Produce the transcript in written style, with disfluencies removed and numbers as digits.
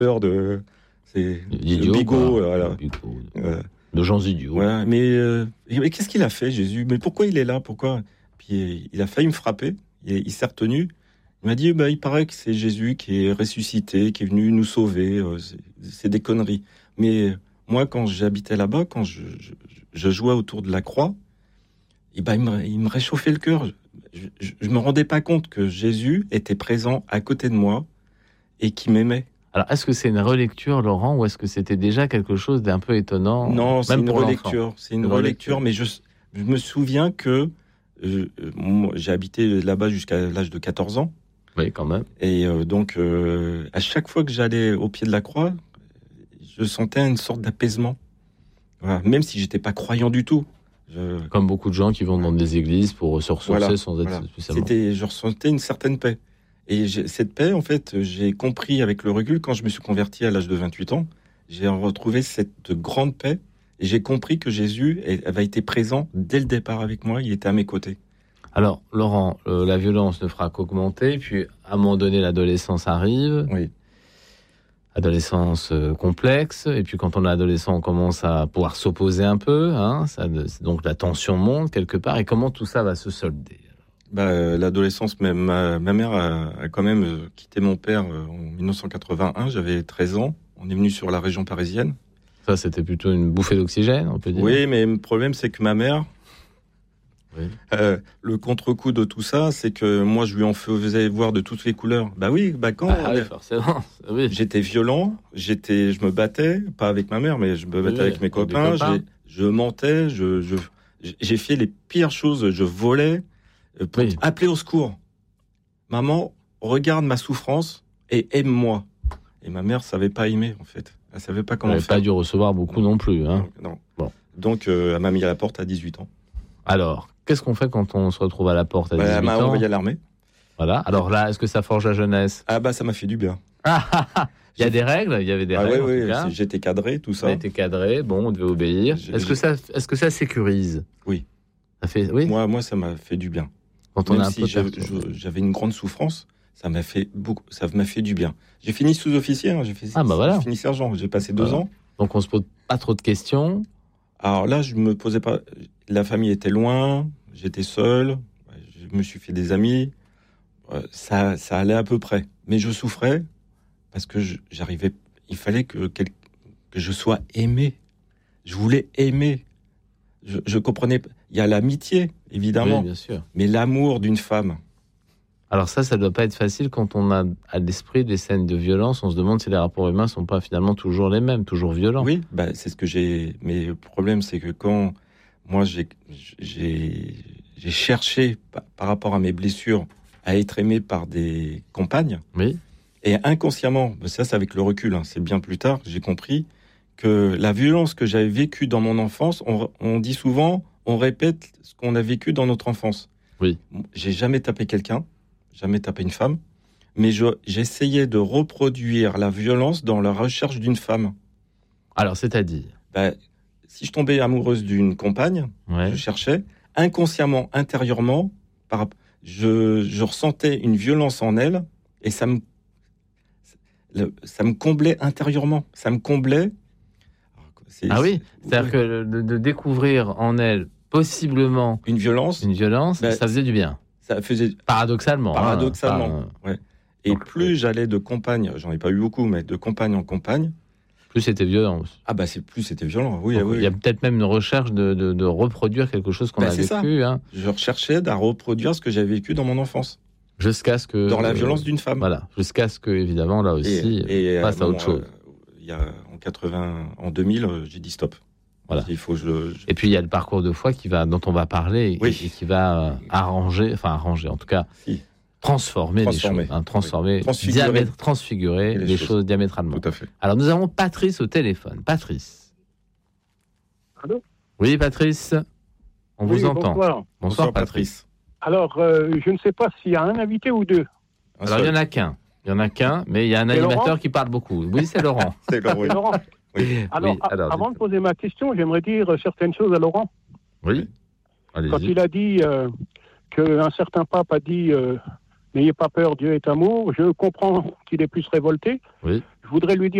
C'est Idiot, bigot, quoi. voilà. Bigot. Voilà. De gens idiots. Ouais, mais qu'est-ce qu'il a fait, Jésus? Mais pourquoi il est là? Pourquoi? Puis il a failli me frapper. Il s'est retenu. Il m'a dit, il paraît que c'est Jésus qui est ressuscité, qui est venu nous sauver. C'est des conneries. Mais moi, quand j'habitais là-bas, quand je jouais autour de la croix, il me réchauffait le cœur. Je me rendais pas compte que Jésus était présent à côté de moi et qui m'aimait. Alors, est-ce que c'est une relecture, Laurent, ou est-ce que c'était déjà quelque chose d'un peu étonnant? Non, c'est même une pour relecture. l'enfant. C'est une relecture, mais je me souviens que moi, j'ai habité là-bas jusqu'à l'âge de 14 ans. Oui, quand même. Et donc, à chaque fois que j'allais au pied de la croix, je sentais une sorte d'apaisement. Voilà. Même si j'étais pas croyant du tout. Comme beaucoup de gens qui vont dans des églises pour se ressourcer sans être spécialement... Je ressentais une certaine paix. Et cette paix, en fait, j'ai compris avec le recul, quand je me suis converti à l'âge de 28 ans, j'ai retrouvé cette grande paix. Et j'ai compris que Jésus avait été présent dès le départ avec moi, il était à mes côtés. Alors, Laurent, la violence ne fera qu'augmenter, puis à un moment donné, l'adolescence arrive. Oui. Adolescence complexe, et puis quand on est adolescent, on commence à pouvoir s'opposer un peu, hein, donc la tension monte quelque part, et comment tout ça va se solder? L'adolescence, ma mère a quand même quitté mon père en 1981, j'avais 13 ans, on est venu sur la région parisienne. Ça, c'était plutôt une bouffée d'oxygène, on peut dire. Oui, mais le problème, c'est que ma mère, oui. Le contre-coup de tout ça, c'est que moi, je lui en faisais voir de toutes les couleurs. Forcément. Oui. J'étais violent, je me battais, pas avec ma mère, mais je me battais avec mes copains. Je mentais, j'ai fait les pires choses. Je volais pour appeler au secours. Maman, regarde ma souffrance et aime-moi. Et ma mère savait pas aimer, en fait. Elle savait pas comment faire. Elle n'a pas dû recevoir beaucoup non plus. Hein. Non. Bon. Donc, elle m'a mis à la porte à 18 ans. Alors, qu'est-ce qu'on fait quand on se retrouve à la porte à 18 ans? Elle m'a envoyé à l'armée. Voilà. Alors là, est-ce que ça forge la jeunesse? Ça m'a fait du bien. Il y a des règles, il y avait des règles. Oui, en tout cas. J'étais cadré, tout ça. On était cadré, bon, on devait obéir. Est-ce que ça sécurise? Oui. Oui. Moi, ça m'a fait du bien. Quand on Même a un si peu j'avais une grande souffrance, ça m'a fait du bien. J'ai fini sous-officier, j'ai fini sergent, j'ai passé 2 ans. Donc on se pose pas trop de questions. Alors là, je me posais pas. La famille était loin, j'étais seul, je me suis fait des amis. Ça allait à peu près, mais je souffrais parce que j'arrivais. Il fallait que je sois aimé. Je voulais aimer. Je comprenais. Il y a l'amitié, évidemment, oui, bien sûr. Mais l'amour d'une femme. Alors ça doit pas être facile quand on a à l'esprit des scènes de violence. On se demande si les rapports humains sont pas finalement toujours les mêmes, toujours violents. Oui, c'est ce que j'ai. Mais le problème, c'est que quand moi j'ai cherché par rapport à mes blessures à être aimé par des compagnes. Oui. Et inconsciemment, ça c'est avec le recul, c'est bien plus tard, j'ai compris que la violence que j'avais vécue dans mon enfance, on dit souvent, on répète ce qu'on a vécu dans notre enfance. Oui. J'ai jamais tapé quelqu'un, jamais tapé une femme, mais j'essayais de reproduire la violence dans la recherche d'une femme. Alors, c'est-à-dire si je tombais amoureuse d'une compagne, je cherchais, inconsciemment, intérieurement, je ressentais une violence en elle, et ça me comblait intérieurement. Ça me comblait. C'est-à-dire que de découvrir en elle possiblement une violence, ça faisait du bien. Ça faisait paradoxalement. Ouais. Et plus j'allais de compagne, j'en ai pas eu beaucoup, mais de compagne en compagne, plus c'était violent. Plus c'était violent. Oui. Il y a peut-être même une recherche de reproduire quelque chose qu'on a vécu. Hein. Je recherchais à reproduire ce que j'avais vécu dans mon enfance. Jusqu'à ce que... Dans la violence d'une femme. Voilà. Jusqu'à ce que, évidemment, là aussi, passe à autre chose. En 2000, j'ai dit stop. Voilà. Il faut Et puis, il y a le parcours de foi dont on va parler et qui va arranger, en tout cas, transformer les choses. Transfigurer les choses diamétralement. Tout à fait. Alors, nous avons Patrice au téléphone. Patrice. Allô ? Oui, Patrice. On vous entend. Bonsoir, Patrice. Alors, je ne sais pas s'il y a un invité ou deux. Alors, il n'y en a qu'un. Mais il y a un animateur qui parle beaucoup. Oui, c'est Laurent. C'est Laurent. Oui. Alors, avant de poser ma question, j'aimerais dire certaines choses à Laurent. Oui. Allez-y. Quand il a dit qu'un certain pape a dit n'ayez pas peur, Dieu est amour, je comprends qu'il est plus révolté. Oui. Je voudrais lui dire